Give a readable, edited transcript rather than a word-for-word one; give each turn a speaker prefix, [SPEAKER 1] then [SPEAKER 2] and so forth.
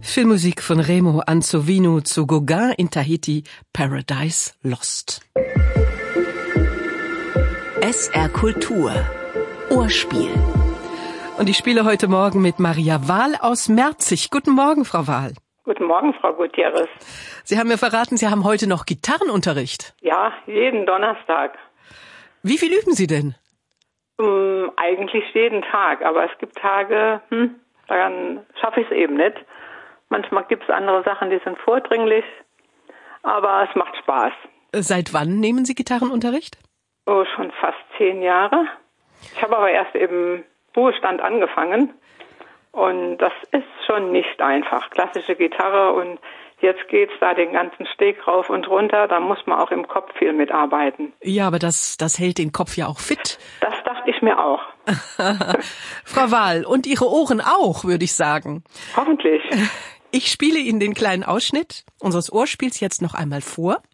[SPEAKER 1] Filmmusik von Remo Anzovino zu Gauguin in Tahiti, Paradise Lost.
[SPEAKER 2] SR Kultur. Ohrspiel.
[SPEAKER 1] Und ich spiele heute Morgen mit Maria Wahl aus Merzig. Guten Morgen, Frau Wahl.
[SPEAKER 3] Guten Morgen, Frau Gutierrez.
[SPEAKER 1] Sie haben mir verraten, Sie haben heute noch Gitarrenunterricht.
[SPEAKER 3] Ja, jeden Donnerstag.
[SPEAKER 1] Wie viel üben Sie denn?
[SPEAKER 3] Eigentlich jeden Tag, aber es gibt Tage, dann schaffe ich es eben nicht. Manchmal gibt es andere Sachen, die sind vordringlich, aber es macht Spaß.
[SPEAKER 1] Seit wann nehmen Sie Gitarrenunterricht?
[SPEAKER 3] Oh, schon fast 10 Jahre. Ich habe aber erst im Ruhestand angefangen und das ist schon nicht einfach. Klassische Gitarre und jetzt geht's da den ganzen Steg rauf und runter, da muss man auch im Kopf viel mitarbeiten.
[SPEAKER 1] Ja, aber das hält den Kopf ja auch fit.
[SPEAKER 3] Das dachte ich mir auch.
[SPEAKER 1] Frau Wahl, und Ihre Ohren auch, würde ich sagen.
[SPEAKER 3] Hoffentlich.
[SPEAKER 1] Ich spiele Ihnen den kleinen Ausschnitt unseres Ohrspiels jetzt noch einmal vor.